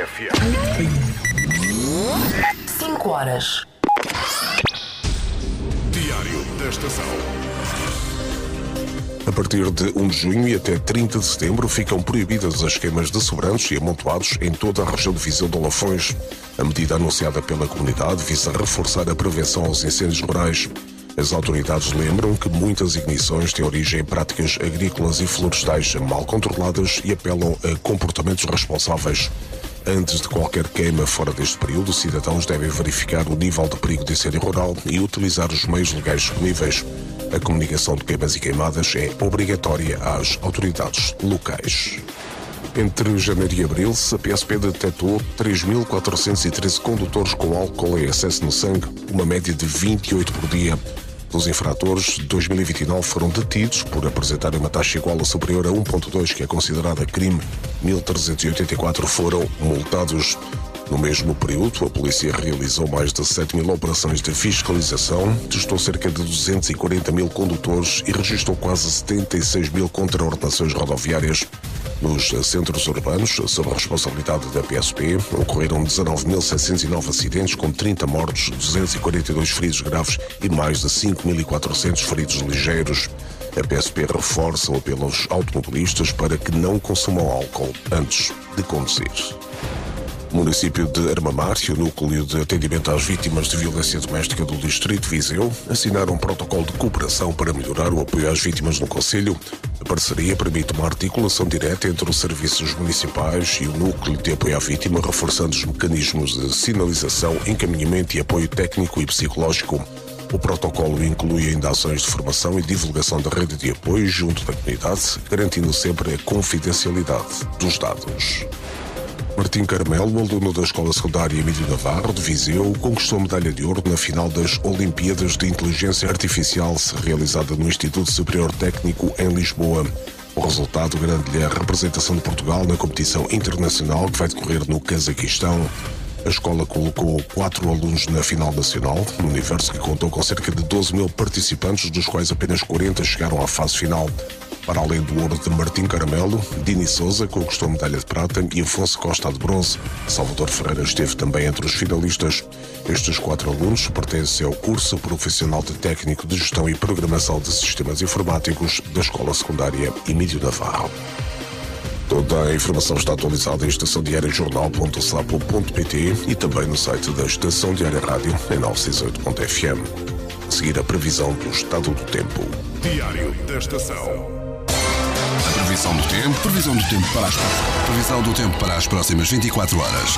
FM. 5 horas. Diário da Estação. A partir de 1 de junho e até 30 de setembro ficam proibidas as queimas de sobrantes e amontoados em toda a região de Viseu de Lafões. A medida anunciada pela comunidade visa reforçar a prevenção aos incêndios rurais. As autoridades lembram que muitas ignições têm origem em práticas agrícolas e florestais mal controladas e apelam a comportamentos responsáveis. Antes de qualquer queima fora deste período, os cidadãos devem verificar o nível de perigo de incêndio rural e utilizar os meios legais disponíveis. A comunicação de queimas e queimadas é obrigatória às autoridades locais. Entre janeiro e abril, a PSP detectou 3.413 condutores com álcool em excesso no sangue, uma média de 28 por dia. Os infratores de 2029 foram detidos por apresentarem uma taxa igual ou superior a 1.2, que é considerada crime. 1.384 foram multados. No mesmo período, a polícia realizou mais de 7.000 operações de fiscalização, testou cerca de 240.000 condutores e registrou quase 76.000 contraordenações rodoviárias. Nos centros urbanos, sob a responsabilidade da PSP, ocorreram 19.709 acidentes, com 30 mortos, 242 feridos graves e mais de 5.400 feridos ligeiros. A PSP reforça o apelo aos automobilistas para que não consumam álcool antes de conduzir. O município de Armamar e o Núcleo de Atendimento às Vítimas de Violência Doméstica do Distrito de Viseu assinaram um protocolo de cooperação para melhorar o apoio às vítimas no concelho. A parceria permite uma articulação direta entre os serviços municipais e o Núcleo de Apoio à Vítima, reforçando os mecanismos de sinalização, encaminhamento e apoio técnico e psicológico. O protocolo inclui ainda ações de formação e divulgação da rede de apoio junto da comunidade, garantindo sempre a confidencialidade dos dados. Martim Carmelo, aluno da Escola Secundária Emílio Navarro de Viseu, conquistou a medalha de ouro na final das Olimpíadas de Inteligência Artificial, realizada no Instituto Superior Técnico em Lisboa. O resultado garante-lhe a representação de Portugal na competição internacional que vai decorrer no Cazaquistão. A escola colocou 4 alunos na final nacional, no universo que contou com cerca de 12.000 participantes, dos quais apenas 40 chegaram à fase final. Para além do ouro de Martim Caramelo, Dini Souza conquistou a medalha de prata e Afonso Costa de bronze. Salvador Ferreira esteve também entre os finalistas. Estes 4 alunos pertencem ao curso profissional de técnico de gestão e programação de sistemas informáticos da Escola Secundária Emílio Navarro. Toda a informação está atualizada em estaçãodiariajornal.sapo.pt e também no site da Estação Diária Rádio em 968.fm. A seguir, a previsão do estado do tempo. Diário da Estação. Previsão do tempo para as próximas 24 horas.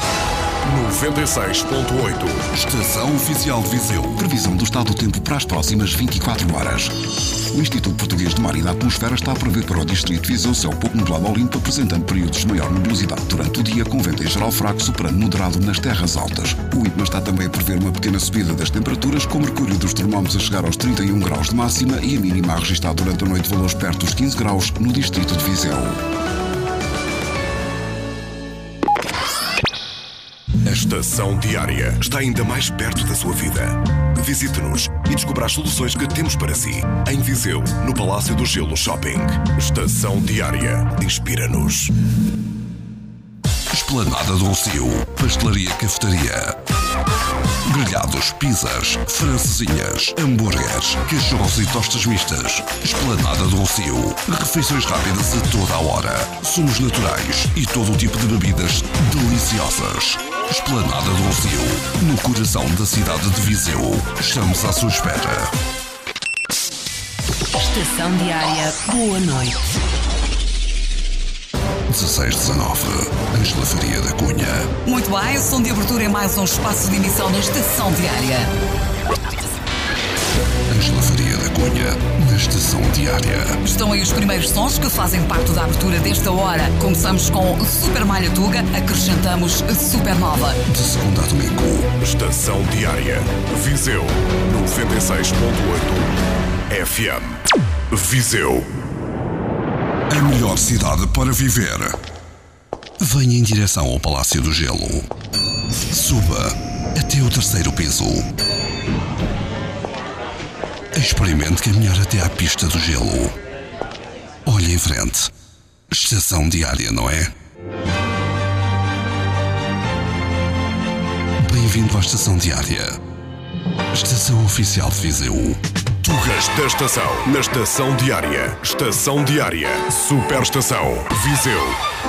96.8. Estação Oficial de Viseu. Previsão do estado do tempo para as próximas 24 horas. O Instituto Português do Mar e da Atmosfera está a prever para o Distrito de Viseu céu pouco nublado ao limpo, apresentando períodos de maior nebulosidade durante o dia, com vento em geral fraco, superando moderado nas terras altas. O IPMA está também a prever uma pequena subida das temperaturas, com o mercúrio dos termómetros a chegar aos 31 graus de máxima e a mínima a registrar durante a noite valores perto dos 15 graus no Distrito de Viseu. A Estação Diária está ainda mais perto da sua vida. Visite-nos e descubra as soluções que temos para si. Em Viseu, no Palácio do Gelo Shopping. Estação Diária. Inspira-nos. Esplanada do Rossio. Pastelaria Cafetaria. Grelhados, pizzas, francesinhas, hambúrgueres, cachorros e tostas mistas. Esplanada do Rossio. Refeições rápidas a toda a hora. Sumos naturais e todo o tipo de bebidas deliciosas. Esplanada do Rossio, no coração da cidade de Viseu. Estamos à sua espera. Estação Diária, boa noite. 1619, Ângela Faria da Cunha. Muito bem, som de abertura em mais um espaço de emissão na Estação Diária. Ângela Faria da Cunha, na Estação Diária. Estão aí os primeiros sons que fazem parte da abertura desta hora. Começamos com Super Malha Tuga, acrescentamos Supernova. De segunda a domingo. Estação Diária. Viseu 96.8 FM. Viseu. A melhor cidade para viver. Venha em direção ao Palácio do Gelo. Suba até o 3º piso. Experimente caminhar até à pista do gelo. Olhe em frente. Estação Diária, não é? Bem-vindo à Estação Diária. Estação Oficial de Viseu. Tugas da Estação. Na Estação Diária. Estação Diária. Superestação. Viseu.